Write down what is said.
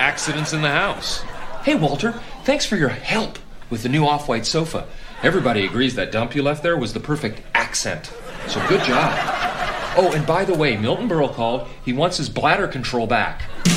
accidents in the house. Hey, Walter, thanks for your help with the new off-white sofa. Everybody agrees that dump you left there was the perfect accent. So good job. Oh, and by the way, Milton Berle called. He wants his bladder control back.